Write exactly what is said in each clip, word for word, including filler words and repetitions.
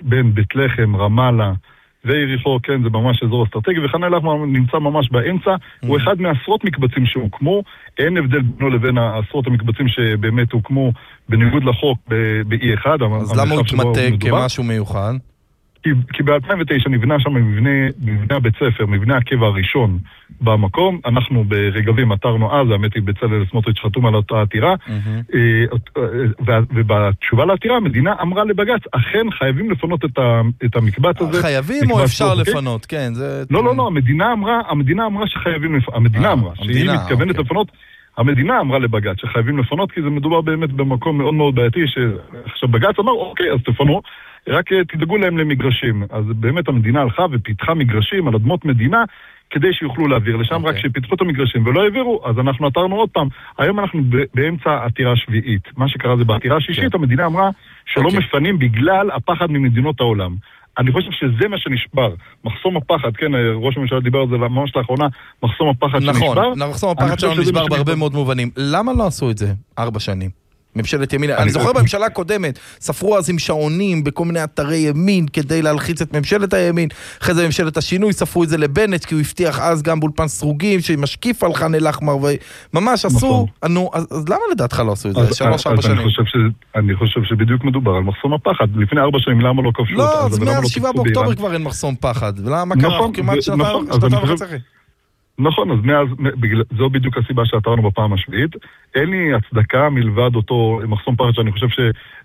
בין בית לחם, רמאללה ויריחו, כן, זה ממש אזור אסטרטגי, וח'אן אל-אחמר נמצא ממש באמצע, mm-hmm. הוא אחד מעשרות מקבצים שהוקמו, אין הבדל בינו לבין העשרות המקבצים שבאמת הוקמו בניגוד לחוק ב-אי אחד. אז למה הוא התמתק כמשהו מיוחד? כי, כי ב-אלפיים ותשע נבנה שם מבנה, מבנה בית ספר, מבנה הקבע הראשון במקום. אנחנו ברגבים עתרנו אז, האמת היא בצלאל סמוטריץ' חתום על אותה עתירה, mm-hmm. ובתשובה לעתירה המדינה אמרה לבג"ץ, אכן חייבים לפנות את, ה, את המקבץ הזה. חייבים או אפשר לפנות? כן, זה... לא, לא, לא, המדינה אמרה, המדינה אמרה שחייבים לפנות, המדינה אמרה, שהיא מתכוונת לפנות, המדינה אמרה לבג"ץ שחייבים לפנות, כי זה מדובר באמת במקום מאוד מאוד בעייתי, שעכשיו בג"ץ אמר, אוקיי, אז תפנו, רק תדאגו להם למגרשים. אז באמת המדינה הלכה ופיתחה מגרשים על אדמות מדינה, כדי שיוכלו להעביר לשם, okay. רק שפיתחו את המגרשים ולא העבירו, אז אנחנו עתרנו עוד פעם. היום אנחנו באמצע עתירה שביעית. מה שקרה זה בעתירה השישית, okay. המדינה אמרה שלא okay. מפנים בגלל הפחד ממדינות העולם. אני חושב שזה מה שנשבר. מחסום הפחד, כן, ראש הממשלה דיבר על זה ממש לאחרונה, מחסום הפחד נכון, שנשבר. נכון, מחסום הפחד שלנו נשבר בהרבה מאוד מובנים. למה לא עשו את זה ארבע שנים? ממשלת ימין, אני זוכר בממשלה הקודמת, ספרו אז עם שעונים בכל מיני אתרי ימין כדי להלחיץ את ממשלת הימין, אחרי זה ממשלת השינוי, ספרו את זה לבנט, כי הוא הבטיח אז גם באולפן סרוגים, שמשקיף על ח'אן אל-אחמר, וממש עשו, אז למה לדעתך לא עשו את זה? שלוש, ארבע שנים. אני חושב שבדיוק מדובר על מחסום הפחד, לפני ארבע שנים, למה לא כבשו? לא, אז מאז שבעה באוקטובר כבר אין מחסום פחד, ולמה קרה כמעט שנתיים וחצי? נכון, אז מאז, זו בדיוק הסיבה שעתרנו בפעם השביעית. אין לי הצדקה מלבד אותו מחסום פחד שאני חושב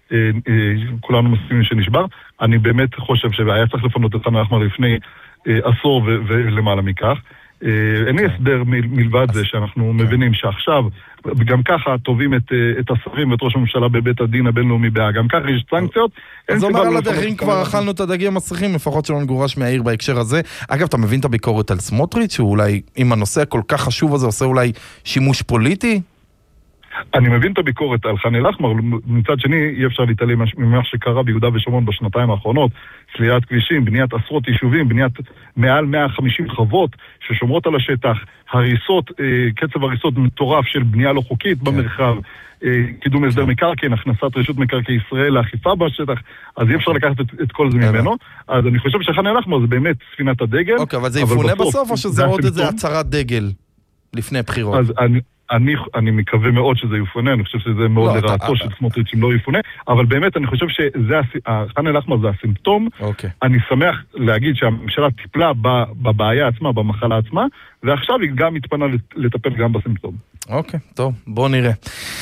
שכולנו מסכימים שנשבר. אני באמת חושב שהיה צריך לפנות את ח'אן אל-אחמר לפני עשור ולמעלה מכך. אין לי הסבר מלבד זה שאנחנו מבינים שעכשיו, גם ככה תובעים את, את השרים ואת ראש הממשלה בבית הדין הבינלאומי בהאג. גם ככה יש סנקציות. אז אומר על הדרך, אם כבר אכלנו את הדגים המסריחים, לפחות שלא נגורש מהעיר בהקשר הזה. אגב, אתה מבין את הביקורת על סמוטריץ', שהוא אולי, אם הנושא כל כך חשוב הזה, עושה אולי שימוש פוליטי? אני מבין את הביקורת על ח'אן אל-אחמר, מצד שני אי אפשר להתעלם ממה שקרה ביהודה ושומרון בשנתיים האחרונות, סלילת כבישים, בניית עשרות יישובים, בניית מעל מאה וחמישים חוות ששומרות על השטח, הריסות, קצב הריסות מטורף של בנייה לא חוקית במרחב, קידום הסדר מקרקעין, הכנסת רשות מקרקעי ישראל לאכיפה בשטח, אז אי אפשר לקחת את, את כל זה ממנו. אז אני חושב שח'אן אל-אחמר זה באמת ספינת הדגל. אוקיי, אבל זה יפונה בסוף או שזה עוד איזה הצהרת דגל לפני בחירות? אז אני... אני, אני מקווה מאוד שזה יפונה, אני חושב שזה מאוד לא, לרעתו של סמוטריץ' אם לא יפונה, אבל באמת אני חושב שח'אן אל-אחמר זה הסימפטום. Okay. אני שמח להגיד שהממשלה טיפלה בבעיה עצמה, במחלה עצמה, ועכשיו היא גם מתפנה לטפל גם בסימפטום. אוקיי, okay, טוב, בוא נראה.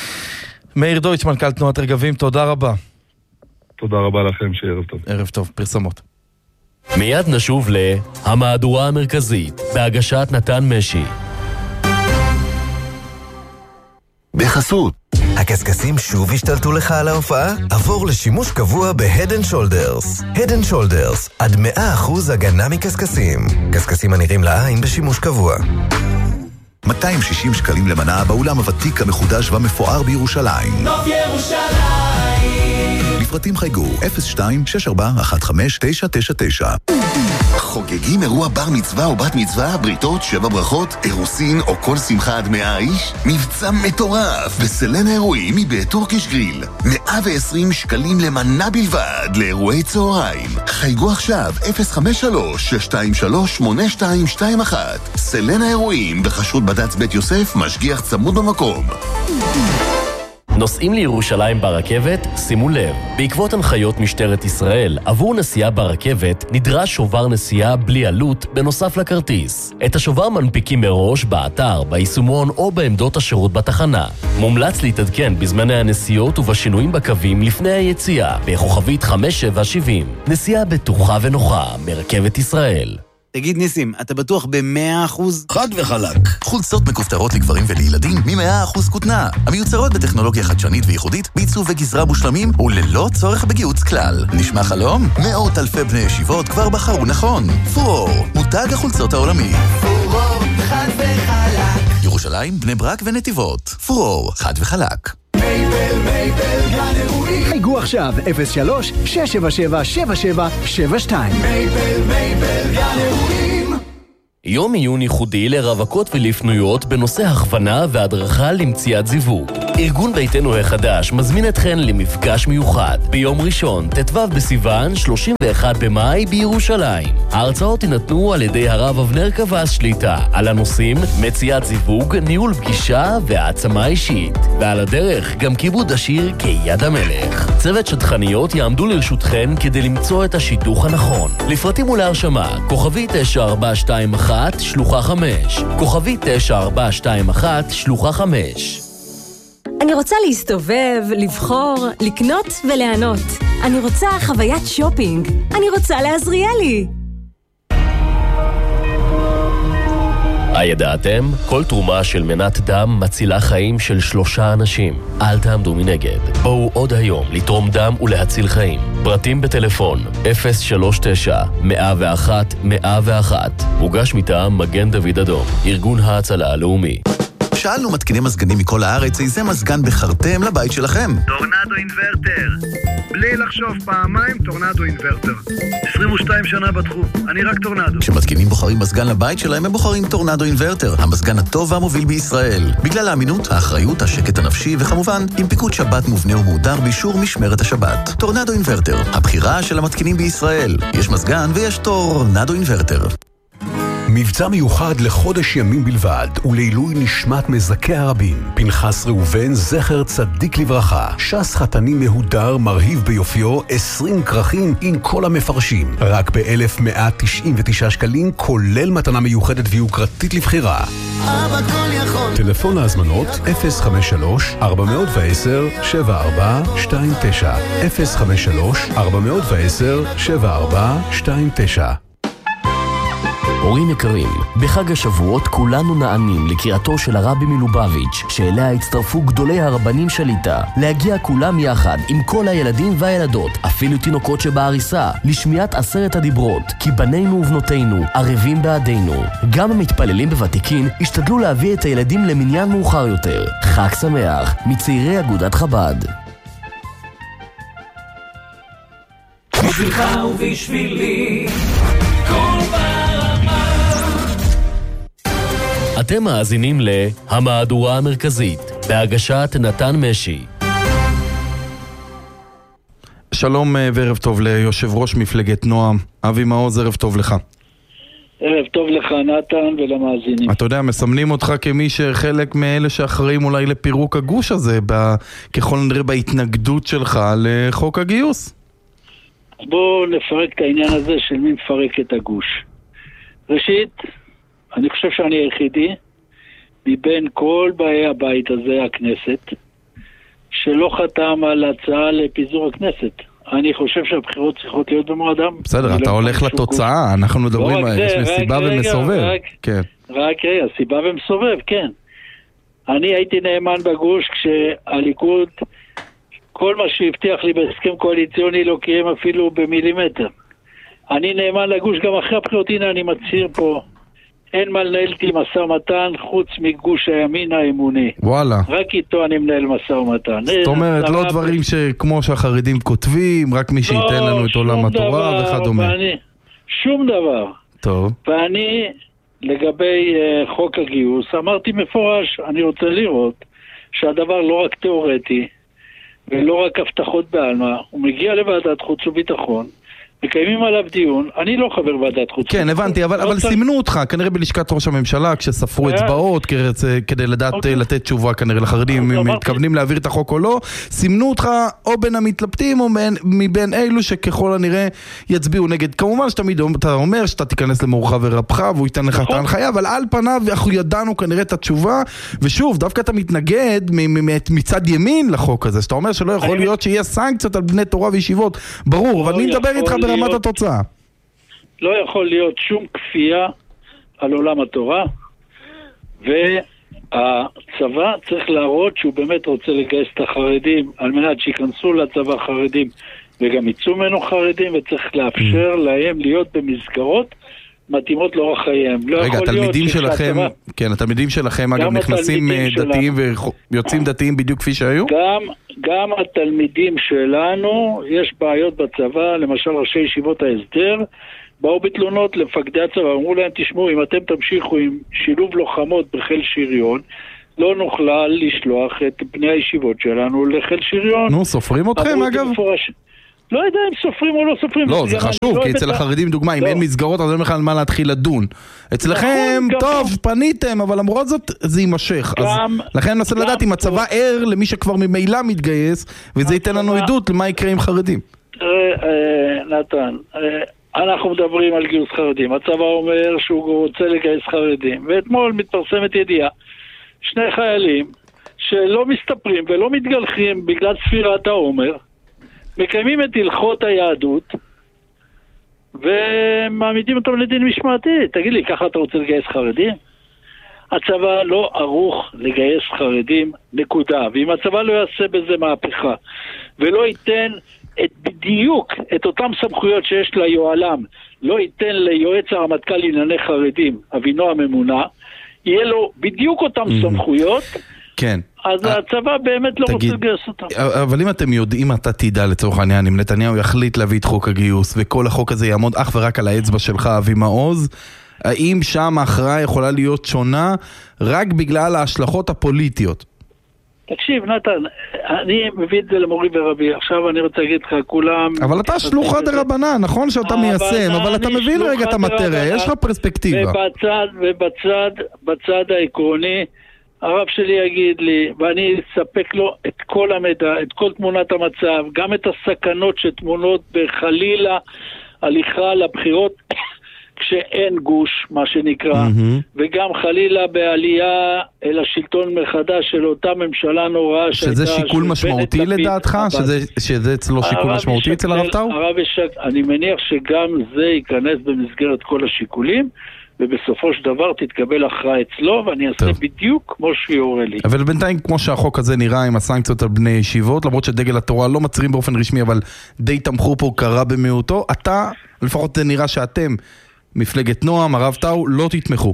מאיר דויטש, מנכ"ל תנועת רגבים, תודה רבה. תודה רבה לכם, שערב טוב. ערב טוב, פרסמות. מיד נשוב להמהדורה המרכזית, בהגשת נתן משי. בחסות. הקסקסים שוב השתלטו לך על ההופעה? עבור לשימוש קבוע ב-Head and Shoulders. Head and Shoulders, עד מאה אחוז הגנה מקסקסים. קסקסים הנראים לעין בשימוש קבוע. מאתיים ושישים שקלים למנה באולם הוותיק המחודש והמפואר בירושלים. נוף ירושלים. לפרטים חייגו אפס שתיים שש ארבע אחת חמש תשע תשע תשע. חוגגים אירוע בר מצווה או בת מצווה, בריתות, שבע ברכות, אירוסין או כל שמחה עד מאה איש? מבצע מטורף בסלנה אירועים מבית טורקיש גריל. מאה ועשרים שקלים למנה בלבד לאירועי צהריים. חייגו עכשיו אפס חמש שלוש שש שתיים שלוש שמונה שתיים שתיים אחת. סלנה אירועים בחשרות בד"ץ בית יוסף, משגיח צמוד במקום. נוסעים לירושלים ברכבת? שימו לב, בעקבות הנחיות משטרת ישראל, עבור נסיעה ברכבת נדרש שובר נסיעה בלי עלות בנוסף לכרטיס. את השובר מנפיקים מראש באתר, ביישומון או בעמדות השירות בתחנה. מומלץ להתעדכן בזמני הנסיעות ובשינויים בקווים לפני היציאה, בכוכבית חמש שבע שבעים. נסיעה בטוחה ונוחה מרכבת ישראל. תגיד ניסים, אתה בטוח ב-מאה אחוז? חד וחלק. חולצות מכופתרות לגברים ולילדים מ-מאה אחוז כותנה. המיוצרות בטכנולוגיה חדשנית וייחודית, בעיצוב וגזרה מושלמים וללא צורך בגיוץ כלל. נשמע חלום? מאות אלפי בני ישיבות כבר בחרו נכון. פורור, מותג החולצות העולמי. פורור, חד וחלק. ירושלים, בני ברק ונתיבות. פורור, חד וחלק. מייבל, מייבל, גן אירועים. חייגו עכשיו אפס שלוש שש שבע שבע שבע שבע שבע שתיים. מייבל, מייבל, גן אירועים. יום עיון ייחודי לרווקות ולפנויות בנושא הכוונה והדרכה למציאת זיווג. ארגון ביתנו החדש מזמין אתכן למפגש מיוחד ביום ראשון, ט"ו בסיוון, שלושים ואחד במאי בירושלים. ההרצאות יינתנו על ידי הרב אבנר קבס שליטה על הנושאים מציאת זיווג, ניהול פגישה והעצמה אישית. ועל הדרך גם כיבוד השיר כיד המלך. צוות שטחניות יעמדו לרשותכן כדי למצוא את השידוך הנכון. לפרטים ולהרשמה, כוכבי תשע ארבע שתיים אחת שלוחה חמש, כוכבי תשע ארבע שתיים אחת שלוחה חמש. אני רוצה להסתובב, לבחור, לקנות וליהנות. אני רוצה חוויית שופינג. אני רוצה לעזריאלי. הידעתם? כל תרומה של מנת דם מצילה חיים של שלושה אנשים. אל תעמדו מנגד. בואו עוד היום לתרום דם ולהציל חיים. פרטים בטלפון אפס שלוש תשע מאה ואחת מאה ואחת. מוגש מטעם מגן דוד אדום, ארגון ההצלה הלאומי. שאלנו מתקיני מזגנים מכל הארץ איזה מזגן בחרתם לבית שלכם. טורנדו אינברטר. בלי לחשוב פעמיים, טורנדו אינברטר. עשרים ושתיים שנה בתחום, אני רק טורנדו. כשמתקינים בוחרים מזגן לבית שלהם, הם בוחרים טורנדו אינברטר, המזגן הטוב והמוביל בישראל. בגלל האמינות, האחריות, השקט הנפשי וכמובן, עם פיקוד שבת מובנה ומהודר באישור משמרת השבת. טורנדו אינברטר, הבחירה של המתקינים בישראל. יש מזגן ויש טורנדו אינברטר. מבצע מיוחד לחודש ימים בלבד ולעילוי נשמת מזכי הרבים. פנחס ראובן זכר צדיק לברכה, שס חתני מהודר מרהיב ביופיו, עשרים כרכים עם כל המפרשים, רק ב-אלף מאה תשעים ותשעה שקלים, כולל מתנה מיוחדת ויוקרתית לבחירה. אבא כל יכול. טלפון להזמנות אפס חמש שלוש ארבע עשר שבע ארבע שתיים תשע אפס חמש שלוש ארבע עשר שבע ארבע שתיים תשע. הורים יקרים, בחג השבועות כולנו נענים לקריאתו של הרבי מלובביץ', שאליה הצטרפו גדולי הרבנים שליטה, להגיע כולם יחד עם כל הילדים והילדות, אפילו תינוקות שבעריסה, לשמיעת עשרת הדיברות, כי בנינו ובנותינו ערבים בעדינו. גם המתפללים בוותיקין השתדלו להביא את הילדים למניין מאוחר יותר. חג שמח מצעירי אגודת חב"ד. בשבילך ובשבילי כל פעם. אתם מאזינים להמהדורה המרכזית, בהגשת נתן משי. שלום וערב טוב ליושב ראש מפלגת נועם, אבי מעוז, ערב טוב לך. ערב טוב לך נתן ולמאזינים. אתה יודע, מסמנים אותך כמי שחלק מאלה שאחראים אולי לפירוק הגוש הזה, ככל נראה בהתנגדות שלך לחוק הגיוס. בואו נפרק את העניין הזה של מי מפרק את הגוש. ראשית, אני חושב שאני היחידי מבין כל באי הבית הזה, הכנסת, שלא חתם על הצעה לפיזור הכנסת. אני חושב שהבחירות צריכות להיות במועדם. בסדר, אתה הולך לתוצאה, אנחנו מדברים על יש סיבה ומסובב. רק רגע, סיבה ומסובב, כן. אני הייתי נאמן בגוש כשהליכוד, כל מה שהבטיח לי בהסכם קואליציוני לא קיים אפילו במילימטר. אני נאמן לגוש גם אחרי הבחירות, הנה אני מצהיר פה. אין מה לנהל איתי משא ומתן חוץ מגוש הימין האמוני. וואלה. רק איתו אני מנהל משא ומתן. זאת אומרת, לא דברים שכמו שהחרדים כותבים, רק מי שייתן לנו את עולם התורה וכדומה. שום דבר. טוב. ואני, לגבי חוק הגיוס, אמרתי מפורש, אני רוצה לראות שהדבר לא רק תיאורטי, ולא רק הבטחות בעלמא, הוא מגיע לוועדת חוץ וביטחון, מקיימים עליו דיון, אני לא חבר ועדת חוץ. כן, הבנתי, אבל, אבל סימנו אותך, כנראה בלשכת ראש הממשלה, כשספרו אצבעות, כדי לדעת לתת תשובה כנראה לחרדים, אם מתכוונים להעביר את החוק או לא, סימנו אותך או בין המתלבטים, או מבין אילו שככל הנראה יצביעו נגד. כמובן שתמיד אתה אומר שאתה תיכנס למורך ורבך, והוא ייתן לך את ההנחיה, אבל על פניו אנחנו ידענו כנראה את התשובה, ושוב, דווקא אתה מתנגד מצד ימין לחוק הזה, שאתה אומר שלא יכול להיות שיהיה סנקציות על בני תורה וישיבות, ברור, אבל אני מדבר איתך ברמת התוצאה. לא יכול להיות שום כפייה על עולם התורה, והצבא צריך להראות שהוא באמת רוצה לגייס את החרדים, על מנת שיכנסו לצבא חרדים, וגם יצאו ממנו חרדים, וצריך לאפשר להם להיות במסגרות מתאימות לאורח חייהם. רגע, התלמידים שלכם, כן, התלמידים שלכם אגב נכנסים דתיים ויוצאים דתיים בדיוק כפי שהיו? גם, גם התלמידים שלנו, יש בעיות בצבא, למשל ראשי ישיבות ההסדר, באו בתלונות למפקדי הצבא, אמרו להם, תשמעו, אם אתם תמשיכו עם שילוב לוחמות בחיל שריון, לא נוכל לשלוח את בני הישיבות שלנו לחיל שריון. נו, סופרים אתכם אגב? מפורש... לא יודע אם סופרים או לא סופרים. לא, זה חשוב, כי אצל החרדים, דוגמה, אם אין מסגרות, אז אין בכלל מה להתחיל לדון. אצלכם, טוב, פניתם, אבל למרות זאת, זה יימשך. לכן אני מנסה לדעת אם הצבא ער למי שכבר ממילא מתגייס, וזה ייתן לנו עדות למה יקרה עם חרדים. נתן, אנחנו מדברים על גיוס חרדים. הצבא אומר שהוא רוצה לגייס חרדים. ואתמול מתפרסמת ידיעה, שני חיילים שלא מסתפרים ולא מתגלחים בגלל ספירת העומר, מקיימים את הלכות היהדות ומעמידים אותם לדין משמעתי. תגיד לי, ככה אתה רוצה לגייס חרדים? הצבא לא ערוך לגייס חרדים, נקודה. ואם הצבא לא יעשה בזה מהפכה ולא ייתן את בדיוק את אותם סמכויות שיש ליועלם, לא ייתן ליועץ הרמטכ"ל לענייני חרדים, אבינועם אמונה, יהיה לו בדיוק אותם סמכויות, כן. אז הצבא באמת לא רוצה לגייס אותם. אבל אם אתם יודעים, אתה תדע לצורך העניין, אם נתניהו יחליט להביא את חוק הגיוס, וכל החוק הזה יעמוד אך ורק על האצבע שלך, אבי מעוז, האם שם ההכרעה יכולה להיות שונה רק בגלל ההשלכות הפוליטיות? תקשיב, נתן, אני מביא את זה למורי ורבי, עכשיו אני רוצה להגיד לך, כולם... אבל אתה שלוחה דרבנן, נכון שאתה מיישם, אבל אתה מבין רגע את המטריה, יש לך פרספקטיבה. ובצד, ובצד, בצד העקרוני, הרב שלי יגיד לי, ואני אספק לו את כל המידע, את כל תמונת המצב, גם את הסכנות שתמונות בחלילה הליכה לבחירות כשאין גוש, מה שנקרא, mm-hmm. וגם חלילה בעלייה אל השלטון מחדש של אותה ממשלה נוראה שזה שיקול משמעותי לדעתך? שזה, שזה אצלו שיקול משמעותי אצל הרב טאו? הרב ישק, אני מניח שגם זה ייכנס במסגרת כל השיקולים, ובסופו של דבר תתקבל הכרעה אצלו, ואני אעשה טוב. בדיוק כמו שיורה לי. אבל בינתיים, כמו שהחוק הזה נראה עם הסנקציות על בני ישיבות, למרות שדגל התורה לא מצרים באופן רשמי, אבל די תמכו פה, קרה במיעוטו, אתה, לפחות זה נראה שאתם, מפלגת נועם, הרב טאו, לא תתמכו.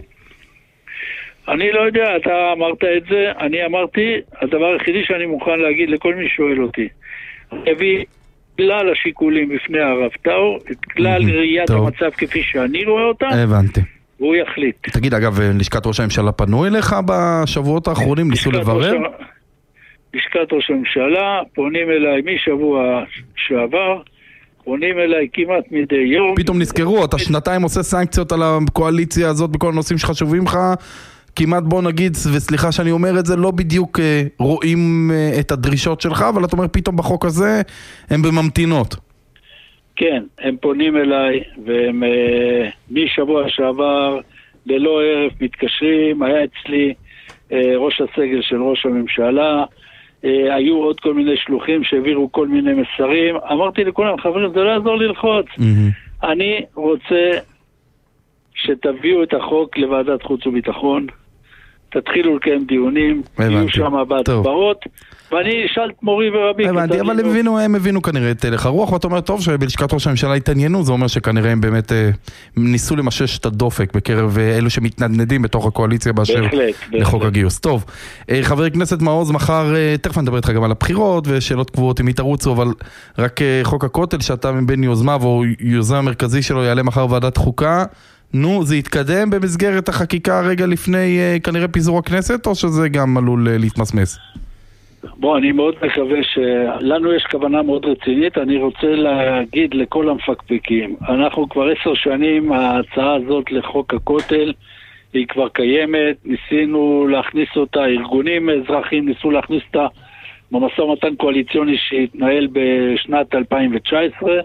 אני לא יודע, אתה אמרת את זה, אני אמרתי, הדבר היחידי שאני מוכן להגיד לכל מי שואל אותי, אני אביא כלל השיקולים בפני הרב טאו, את כלל ראיית המצב כפי שאני רואה אותה, הבנתי. והוא יחליט. תגיד, אגב, לשכת ראש הממשלה פנו אליך בשבועות האחרונים, ניסו לברר? לשכת ראש הממשלה, פונים אליי משבוע שעבר, פונים אליי כמעט מדי יום. פתאום נזכרו, אתה שנתיים עושה סנקציות על הקואליציה הזאת בכל הנושאים שחשובים לך, כמעט בוא נגיד, וסליחה שאני אומר את זה, לא בדיוק רואים את הדרישות שלך, אבל אתה אומר פתאום בחוק הזה הם בממתינות. כן, הם פונים אליי, והם משבוע שעבר ללא ערב מתקשרים, היה אצלי ראש הסגל של ראש הממשלה, היו עוד כל מיני שלוחים שהעבירו כל מיני מסרים, אמרתי לכולם, חברים, זה לא יעזור לי ללחוץ. Mm-hmm. אני רוצה שתביאו את החוק לוועדת חוץ וביטחון, תתחילו לקיים דיונים, יהיו שם בהצבעות, ואני אשאל את מורי ורבי. הבנתי, אבל הם הבינו, הם הבינו כנראה את הלך הרוח, ואתה אומר, טוב, שבלשכת ראש הממשלה התעניינו, זה אומר שכנראה הם באמת ניסו למשש את הדופק בקרב אלו שמתנדנדים בתוך הקואליציה באשר לחוק הגיוס. טוב, חבר הכנסת מעוז, מחר, תכף נדבר איתך גם על הבחירות ושאלות קבועות אם יתרוצו, אבל רק חוק הכותל שאתה מבין יוזמיו או יוזם המרכזי שלו יעלה מחר ועדת חוקה, נו, זה יתקדם במסגרת החקיקה רגע לפני כנראה פיזור הכנסת, או שזה גם עלול להתמסמס? בוא, אני מאוד מקווה שלנו יש כוונה מאוד רצינית. אני רוצה להגיד לכל המפקפקים, אנחנו כבר עשר שנים, ההצעה הזאת לחוק הכותל היא כבר קיימת, ניסינו להכניס אותה, ארגונים אזרחיים ניסו להכניס אותה במשא ומתן קואליציוני שהתנהל בשנת אלפיים תשע עשרה,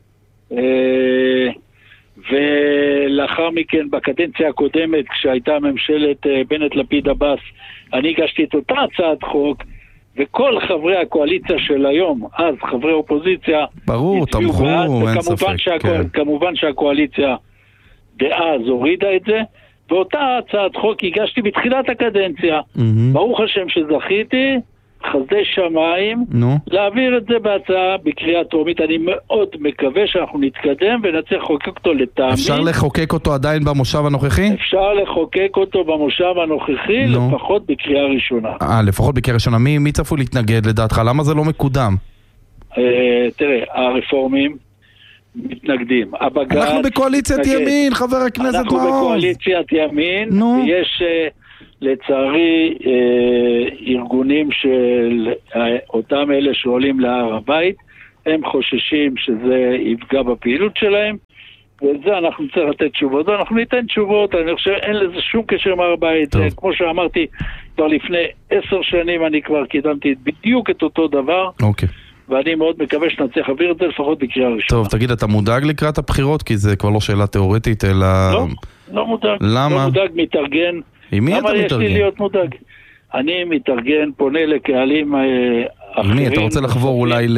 ולאחר מכן בקדנציה הקודמת כשהייתה ממשלת בנט לפיד עבאס, אני הגשתי את אותה הצעת חוק, וכל חברי הקואליציה של היום, אז חברי אופוזיציה, ברור, תמכו, אין ספק. שהקואל, כן. כמובן שהקואליציה דאז הורידה את זה, ואותה הצעת חוק הגשתי בתחילת הקדנציה. Mm-hmm. ברוך השם שזכיתי, חסדי שמיים, נו. להעביר את זה בהצעה בקריאה טרומית. אני מאוד מקווה שאנחנו נתקדם ונצליח לחוקק אותו לטעמי. אפשר לחוקק אותו עדיין במושב הנוכחי? אפשר לחוקק אותו במושב הנוכחי, נו. לפחות בקריאה ראשונה. אה, לפחות בקריאה ראשונה. מי, מי צפוי להתנגד לדעתך? למה זה לא מקודם? אה, תראה, הרפורמים מתנגדים. אנחנו בקואליציית ימין, חבר הכנסת מעוז. אנחנו בקואליציית ימין, נו. ויש... לצערי, ארגונים של אותם אלה שעולים להר הבית, הם חוששים שזה יפגע בפעילות שלהם, וזה אנחנו צריך לתת תשובות. אנחנו ניתן תשובות, אני חושב אין לזה שום קשר עם הר הבית. כמו שאמרתי, כבר לפני עשר שנים אני כבר קידמתי בדיוק את אותו דבר. אוקיי. ואני מאוד מקווה שנצליח להעביר את זה לפחות בקריאה ראשונה. טוב, תגיד, אתה מודאג לקראת הבחירות? כי זה כבר לא שאלה תיאורטית, אלא... לא, לא מודאג. למה? לא מודאג, מתארגן. עם מי אתה מתארגן? למה יש לי להיות מודאג? אני מתארגן, פונה לקהלים אחרים. עם מי? אתה רוצה לחבור אולי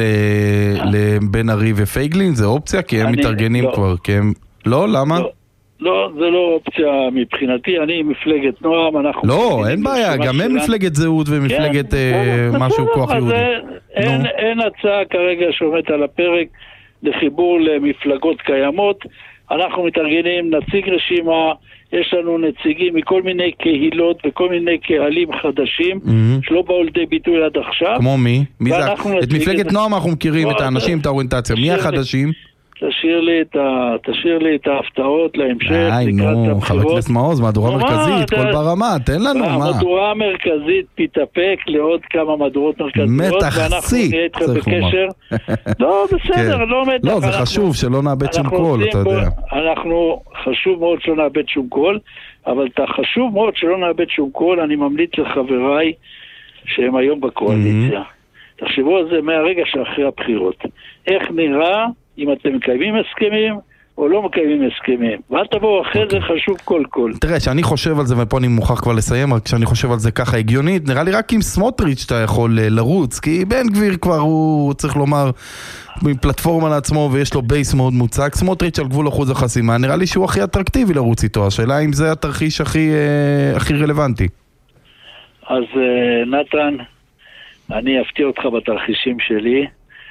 לבן ארי ופייגלין? זה אופציה? כי הם מתארגנים כבר, כי הם... לא, למה? לא, זה לא אופציה מבחינתי, אני מפלגת נועם, אנחנו... לא, אין בעיה, גם הם מפלגת זהות ומפלגת משהו כוח יהודי. אין הצעה כרגע שעומדת על הפרק לחיבור למפלגות קיימות, אנחנו מתארגנים, נציג רשימה, יש לנו נציגים מכל מיני קהילות וכל מיני קהלים חדשים שלא באו לידי ביטוי עד עכשיו. כמו מי? את מפלגת נועם אנחנו מכירים, את האנשים, את האוריינטציה. מי החדשים? תשאיר לי את ה... תשאיר לי את ההפתעות להמשך. די, נו, חבר הכנסת מעוז, מהדורה מרכזית, כל ברמה, תן לנו, מה? המהדורה המרכזית תתאפק לעוד כמה מהדורות מרכזיות, מתח שיא, צריך לומר. לא, בסדר, לא מתח. לא, זה חשוב שלא נאבד שום קול, אתה יודע. אנחנו, חשוב מאוד שלא נאבד שום קול, אבל חשוב מאוד שלא נאבד שום קול, אני ממליץ לחבריי שהם היום בקואליציה. תחשבו על זה מהרגע שאחרי הבחירות. איך נראה אם אתם מקיימים הסכמים או לא מקיימים הסכמים. ואל תבואו אחרי זה, חשוב כל כל. תראה, שאני חושב על זה, ופה אני מוכרח כבר לסיים, רק כשאני חושב על זה ככה הגיונית, נראה לי רק עם סמוטריץ' אתה יכול לרוץ, כי בן גביר כבר הוא צריך לומר פלטפורמה לעצמו ויש לו בייס מאוד מוצק. סמוטריץ' על גבול אחוז החסימה, נראה לי שהוא הכי אטרקטיבי לרוץ איתו. השאלה אם זה התרחיש הכי, הכי רלוונטי. אז נתן, אני אפתיע אותך בתרחישים שלי,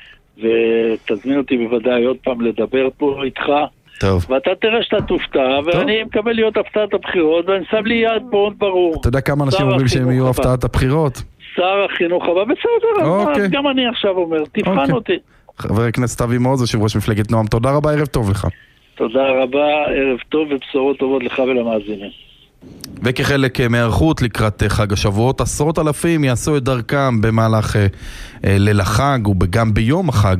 ותזמין אותי בוודאי עוד פעם לדבר פה איתך. טוב. ואתה תראה שאתה תופתע, ואני מקבל להיות הפתעת הבחירות, ואני שם לי יד מאוד ברור. אתה יודע כמה אנשים אומרים שהם יהיו הפתעת הבחירות? שר החינוך הבא, בסדר, אז גם אני עכשיו אומר, תבחן אותי. חבר הכנסת אבי מעוז, יושב ראש מפלגת נועם, תודה רבה, ערב טוב לך. תודה רבה, ערב טוב ובשורות טובות לך ולמאזינים. וכחלק מהיערכות לקראת חג השבועות, עשרות אלפים יעשו את דרכם במהלך אה, אה, ליל החג וגם ביום החג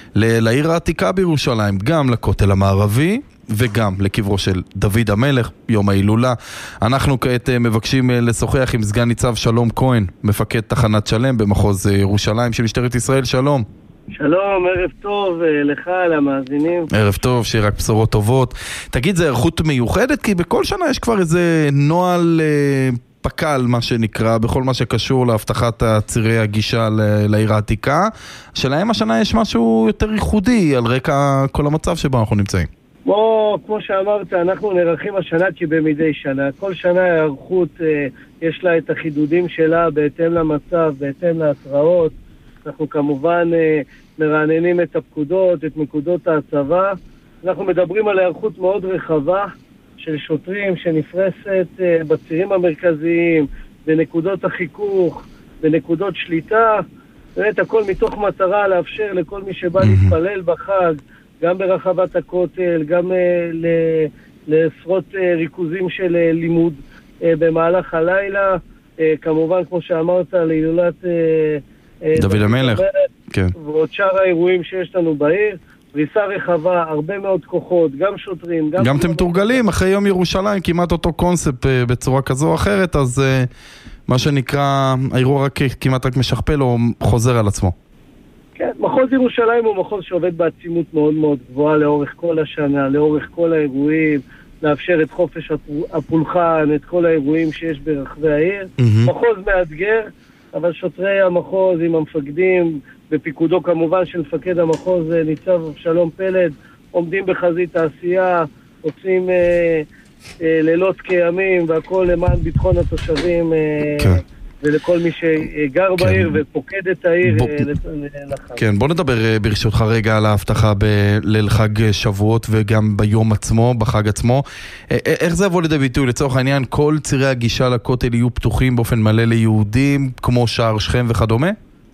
לעיר העתיקה בירושלים, גם לכותל המערבי וגם לקברו של דוד המלך, יום ההילולה. אנחנו כעת אה, מבקשים אה, לשוחח עם סגן ניצב שלום כהן, מפקד תחנת שלם במחוז אה, ירושלים של משטרת ישראל. שלום. שלום, ערב טוב לך, למאזינים. ערב טוב, שיהיה רק בשורות טובות. תגיד, זה ערכות מיוחדת? כי בכל שנה יש כבר איזה נוהל אה, פקל, מה שנקרא, בכל מה שקשור להבטחת צירי הגישה לעיר העתיקה. השאלה אם השנה יש משהו יותר ייחודי על רקע כל המצב שבו אנחנו נמצאים. כמו, כמו שאמרת, אנחנו נערכים השנה כבמדי שנה. כל שנה הערכות, אה, יש לה את החידודים שלה בהתאם למצב, בהתאם להתראות. אנחנו כמובן אה, מרעננים את הפקודות, את נקודות ההצבה. אנחנו מדברים על הערכות מאוד רחבה של שוטרים שנפרסת אה, בצירים המרכזיים, בנקודות החיכוך, בנקודות שליטה. באמת הכל מתוך מטרה לאפשר לכל מי שבא להתפלל בחג, גם ברחבת הכותל, גם אה, ל- לעשרות אה, ריכוזים של אה, לימוד אה, במהלך הלילה. אה, כמובן, כמו שאמרת, להילולת... אה, דוד המלך, כן. ועוד שאר האירועים שיש לנו בעיר, פריסה רחבה, הרבה מאוד כוחות, גם שוטרים, גם... גם אתם מתורגלים, אחרי יום ירושלים, כמעט אותו קונספט בצורה כזו או אחרת, אז מה שנקרא, האירוע רק כמעט רק משכפל או חוזר על עצמו. כן, מחוז ירושלים הוא מחוז שעובד בעצימות מאוד מאוד גבוהה לאורך כל השנה, לאורך כל האירועים, לאפשר את חופש הפולחן, את כל האירועים שיש ברחבי העיר. מחוז מאתגר, אבל שוטרי המחוז עם המפקדים, בפיקודו כמובן של מפקד המחוז ניצב שלום פלד, עומדים בחזית העשייה, עושים אה, אה, לילות כימים, והכל למען ביטחון התושבים אה, כן. ולכל מי שגר כן. בעיר ופוקד את העיר ב... לחג. כן, בוא נדבר ברשותך רגע על ההבטחה בליל חג שבועות וגם ביום עצמו, בחג עצמו. איך זה יבוא לידי ביטוי? לצורך העניין, כל צירי הגישה לכותל יהיו פתוחים באופן מלא ליהודים, כמו שער שכם וכדומה?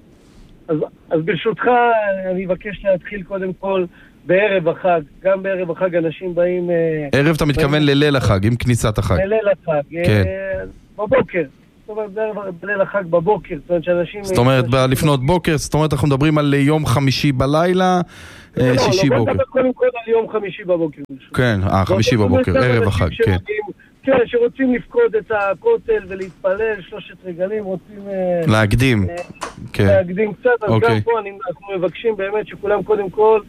אז, אז ברשותך אני אבקש להתחיל קודם כל בערב החג. גם בערב החג אנשים באים... ערב אתה מתכוון באים... לליל החג, עם כניסת החג. לליל החג. כן. בבוקר. זאת אומרת, בליל החג בבוקר. זאת אומרת, שאנשים... זאת אומרת, לפנות בוקר, זאת אומרת, אנחנו מדברים על יום חמישי בלילה, שישי בוקר. לא, לא, נדבר קודם כל על יום חמישי בבוקר. כן, אה, חמישי בבוקר, ערב החג, כן. כן, שרוצים לפקוד את הכותל ולהתפלל, שלושת רגלים, רוצים... להקדים. להקדים קצת, אז גם פה אנחנו מבקשים באמת שכולם קודם כל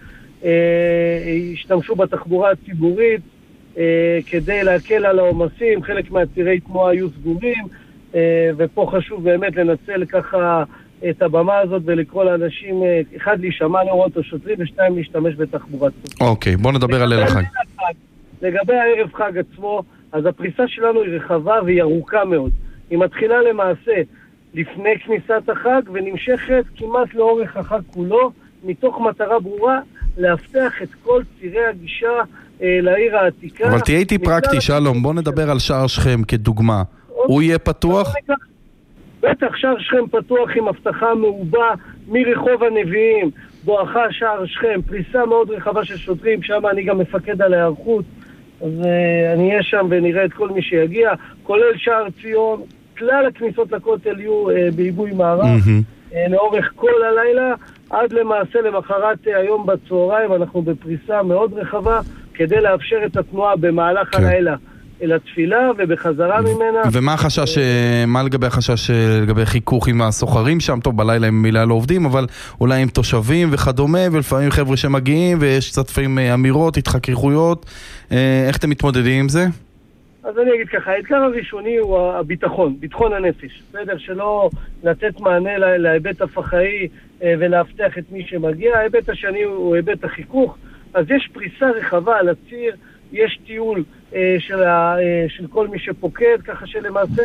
ישתמשו בתחבורה הציבורית כדי להקל על העומסים, חלק מהצירי תנועה היו סגורים, ופה חשוב באמת לנצל ככה את הבמה הזאת ולקרוא לאנשים, אחד, להישמע להוראות השוטרים, ושתיים, להשתמש בתחבורה ציבורית. אוקיי, בוא נדבר על ליל החג. לגבי הערב חג עצמו, אז הפריסה שלנו היא רחבה והיא ארוכה מאוד. היא מתחילה למעשה לפני כניסת החג ונמשכת כמעט לאורך החג כולו, מתוך מטרה ברורה להבטח את כל צירי הגישה אה, לעיר העתיקה. אבל תהיה איתי פרקטי, שלום, בוא נדבר על שער שכם כדוגמה. הוא יהיה פתוח? בטח, שער שכם פתוח עם הבטחה מעובה מרחוב הנביאים, בואכה שער שכם, פריסה מאוד רחבה של שוטרים, שם אני גם מפקד על ההיערכות, אז uh, אני אהיה שם ונראה את כל מי שיגיע, כולל שער ציון, כלל הכניסות לכותל יהיו uh, בעיבוי מערב, mm-hmm. uh, לאורך כל הלילה, עד למעשה למחרת uh, היום בצהריים, אנחנו בפריסה מאוד רחבה, כדי לאפשר את התנועה במהלך כן. הלילה. אל התפילה ובחזרה ממנה. ומה החשש, מה לגבי החשש לגבי חיכוך עם הסוחרים שם? טוב, בלילה הם מילה לא עובדים, אבל אולי עם תושבים וכדומה, ולפעמים חבר'ה שמגיעים, ויש קצת לפעמים אמירות, התחככויות. איך אתם מתמודדים עם זה? אז אני אגיד ככה, האתגר הראשוני הוא הביטחון, ביטחון הנפש. בסדר, שלא לתת מענה להיבט הפח"עי ולהבטח את מי שמגיע. ההיבט השני הוא היבט החיכוך. אז יש פריסה רחבה על הציר, יש טיול אה, של, ה, אה, של כל מי שפוקד, ככה שלמעשה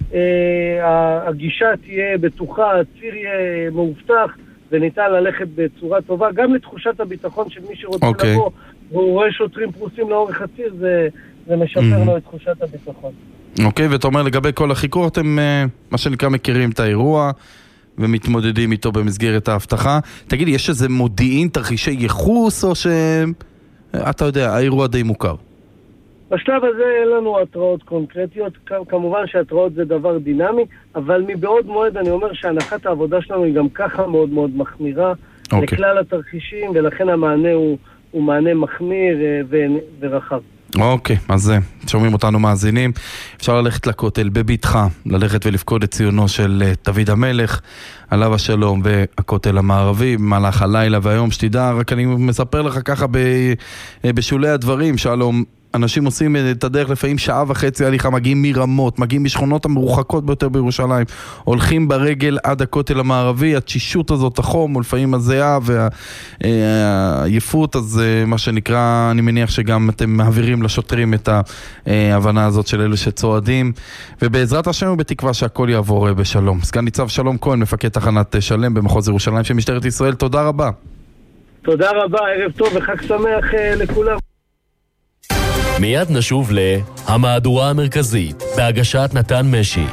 אה, הגישה תהיה בטוחה, הציר יהיה מאובטח וניתן ללכת בצורה טובה, גם לתחושת הביטחון של מי שרוצה okay. לבוא, והוא רואה שוטרים פרוסים לאורך הציר, זה, זה משפר mm-hmm. לו את תחושת הביטחון. אוקיי, okay, ואתה אומר לגבי כל החיכוך, אתם אה, מה שנקרא מכירים את האירוע ומתמודדים איתו במסגרת ההבטחה. תגיד, יש איזה מודיעין, תרחישי ייחוס, או ש... אתה יודע, האירוע די מוכר. בשלב הזה אין לנו התראות קונקרטיות, כמובן שהתראות זה דבר דינמי, אבל מבעוד מועד אני אומר שהנחת העבודה שלנו היא גם ככה מאוד מאוד מחמירה okay. לכלל התרחישים, ולכן המענה הוא, הוא מענה מחמיר ו, ורחב. אוקיי, okay, אז שומעים אותנו מאזינים. אפשר ללכת לכותל בביטחה, ללכת ולפקוד את ציונו של דוד המלך, עליו השלום, והכותל המערבי, במהלך הלילה והיום, שתדע, רק אני מספר לך ככה בשולי הדברים, שלום, אנשים עושים את הדרך לפעמים שעה וחצי הליכה, מגיעים מרמות, מגיעים משכונות המרוחקות ביותר בירושלים, הולכים ברגל עד הכותל המערבי, התשישות הזאת, החום, ולפעמים הזיעה והעייפות, אז מה שנקרא, אני מניח שגם אתם מעבירים לשוטרים את ההבנה הזאת של אלו שצועדים, ובעזרת השם ובתקווה שהכל יעבור בשלום. סגן ניצב שלום כהן, מפקד תחנת שלם במחוז ירושלים של משטרת ישראל, תודה רבה. תודה רבה, ערב טוב וחג שמח לכולם. מיד נשוב להמהדורה המרכזית בהגשת נתן משי.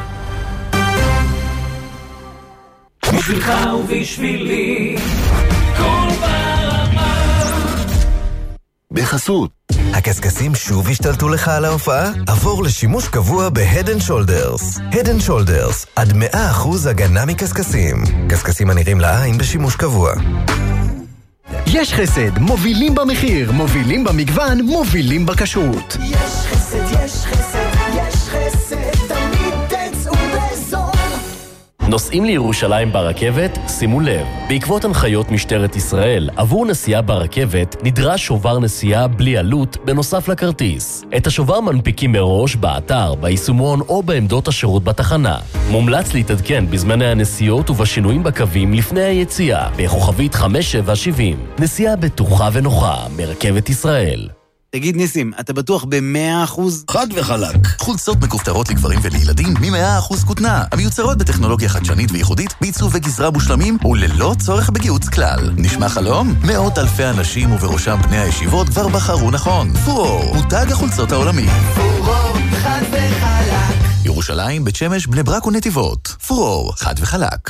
בשבילך ובשבילי כל ברמה. בחסות הקסקסים שוב השתלטו לך על ההופעה? עבור לשימוש קבוע ב-Head and Shoulders. Head and Shoulders, עד מאה אחוז הגנה מקסקסים. קסקסים הנראים לעין בשימוש קבוע. יש חסד, מובילים במחיר, מובילים במגוון, מובילים בכשרות. יש חסד, יש חסד, יש חסד, תמיד תצאו בזול. נוסעים לירושלים ברכבת? שימו לב, בעקבות הנחיות משטרת ישראל, עבור נסיעה ברכבת נדרש שובר נסיעה בלי עלות בנוסף לכרטיס. את השובר מנפיקים מראש באתר, ביישומון או בעמדות השירות בתחנה. מומלץ להתעדכן בזמני הנסיעות ובשינויים בקווים לפני היציאה, בכוכבית חמש שבע שבעים. נסיעה בטוחה ונוחה מרכבת ישראל. תגיד ניסים, אתה בטוח ב-מאה אחוז? חד וחלק. חולצות מכופתרות לגברים ולילדים מ-מאה אחוז כותנה. המיוצרות בטכנולוגיה חדשנית וייחודית, בעיצוב וגזרה מושלמים וללא צורך בגיוץ כלל. נשמע חלום? מאות אלפי אנשים ובראשם בני הישיבות כבר בחרו נכון. פורור, מותג החולצות העולמי. פורור, חד וחלק. ירושלים, בית שמש, בני ברק ונתיבות. פורור, חד וחלק.